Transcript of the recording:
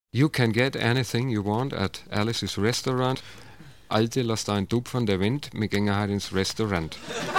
You can get anything you want at Alice's Restaurant. Alte, lass da ein Tupfern der Wind, wir gehen halt ins Restaurant.